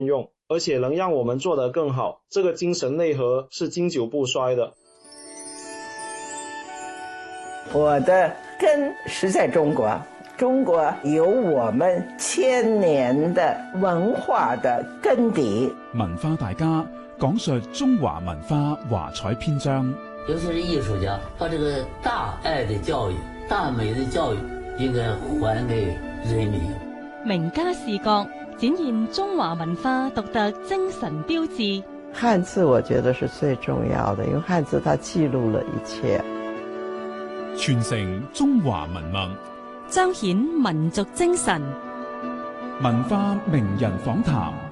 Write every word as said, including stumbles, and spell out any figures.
用，而且能让我们做得更好，这个精神内核是经久不衰的。 我的根是在中国，中國有我們千年的文化的根底。 文化大家講述中華文化華彩篇章， 尤其是藝術家把這個大愛的教育、大美的教育應該還給人民。 名家視覺展現中華文化獨特精神標誌。 漢字我覺得是最重要的，因為漢字它記錄了一切， 傳承中華文脈， 彰顯民族精神。 文化名人訪談。